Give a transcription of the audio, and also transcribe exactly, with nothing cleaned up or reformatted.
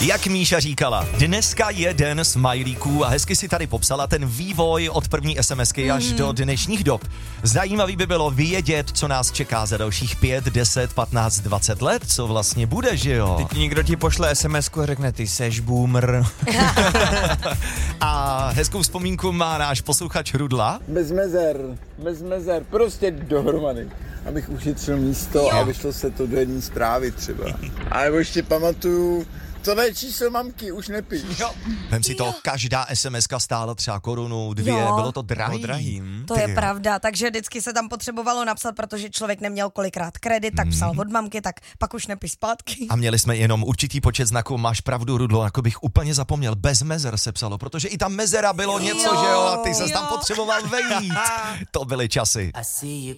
Jak Míša říkala, dneska je den smajlíků a hezky si tady popsala ten vývoj od první SMSky až mm. do dnešních dob. Zajímavý by bylo vědět, co nás čeká za dalších pět, deset, patnáct, dvacet let, co vlastně bude, že jo? Teď někdo ti pošle SMSku a řekne, ty seš boomer. A hezkou vzpomínku má náš posluchač Rudla. Bez mezer, bez mezer, prostě dohromady. Abych ušetřil místo jo. a vyšlo se to do jedné zprávy třeba. A nebo ještě pamatuju, tohle je číslo mamky, už nepiš. Jo. Vem si to, každá SMSka stála třeba korunu, dvě, jo. bylo to drahý. drahý. To je pravda, takže vždycky se tam potřebovalo napsat, protože člověk neměl kolikrát kredit, tak psal od mamky, tak pak už nepis zpátky. A měli jsme jenom určitý počet znaků, máš pravdu, Rudlo, jako bych úplně zapomněl, bez mezer se psalo, protože i tam mezera bylo něco, jo, že jo, a ty ses jo. tam potřeboval vejít. To byly časy.